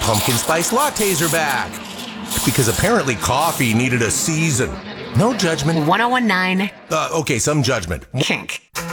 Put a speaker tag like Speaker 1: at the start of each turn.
Speaker 1: pumpkin spice lattes are back. Because apparently coffee needed a season. No judgment.
Speaker 2: 1019
Speaker 1: Okay, some judgment.
Speaker 2: Kink.